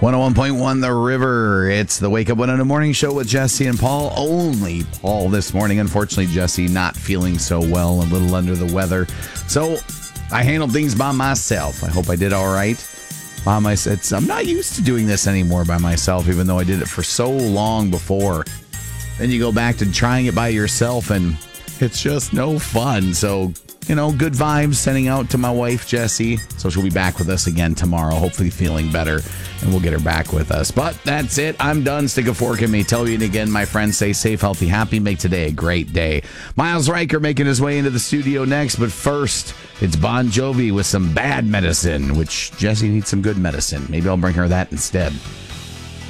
101.1 The River. It's the Wake Up 100 Morning Show with Jesse and Paul. Only Paul this morning. Unfortunately, Jesse not feeling so well, a little under the weather. So I handled things by myself. I hope I did all right by myself. I'm not used to doing this anymore by myself, even though I did it for so long before. Then you go back to trying it by yourself, and it's just no fun. So, good vibes sending out to my wife, Jessie. So she'll be back with us again tomorrow, hopefully feeling better, and we'll get her back with us. But that's it. I'm done. Stick a fork in me. Tell you again, my friends, stay safe, healthy, happy. Make today a great day. Miles Riker making his way into the studio next. But first, it's Bon Jovi with some bad medicine, which Jessie needs some good medicine. Maybe I'll bring her that instead.